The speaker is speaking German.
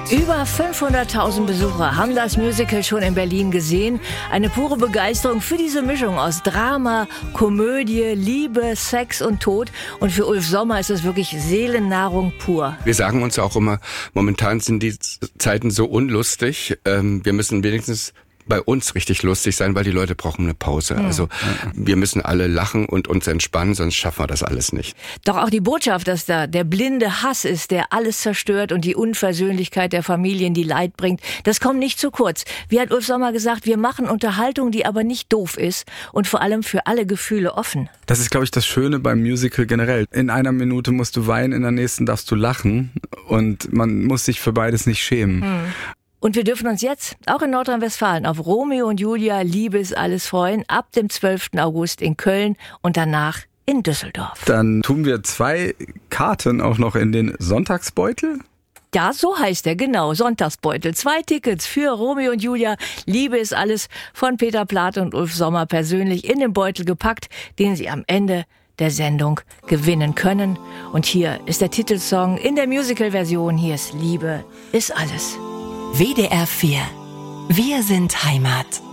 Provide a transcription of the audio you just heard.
Über 500.000 Besucher haben das Musical schon in Berlin gesehen. Eine pure Begeisterung für diese Mischung aus Drama, Komödie, Liebe, Sex und Tod. Und für Ulf Sommer ist es wirklich Seelennahrung pur. Wir sagen uns auch immer, momentan sind die Zeiten so unlustig. Wir müssen wenigstens bei uns richtig lustig sein, weil die Leute brauchen eine Pause. Also wir müssen alle lachen und uns entspannen, sonst schaffen wir das alles nicht. Doch auch die Botschaft, dass da der blinde Hass ist, der alles zerstört und die Unversöhnlichkeit der Familien, die Leid bringt, das kommt nicht zu kurz. Wie hat Ulf Sommer gesagt, wir machen Unterhaltung, die aber nicht doof ist und vor allem für alle Gefühle offen. Das ist, glaube ich, das Schöne beim Musical generell. In einer Minute musst du weinen, in der nächsten darfst du lachen und man muss sich für beides nicht schämen. Und wir dürfen uns jetzt, auch in Nordrhein-Westfalen, auf Romeo und Julia, Liebe ist alles freuen, ab dem 12. August in Köln und danach in Düsseldorf. Dann tun wir 2 Karten auch noch in den Sonntagsbeutel. Ja, so heißt er, genau, Sonntagsbeutel. 2 Tickets für Romeo und Julia, Liebe ist alles, von Peter Plate und Ulf Sommer persönlich in den Beutel gepackt, den Sie am Ende der Sendung gewinnen können. Und hier ist der Titelsong in der Musical-Version. Hier ist Liebe ist alles. WDR 4. Wir sind Heimat.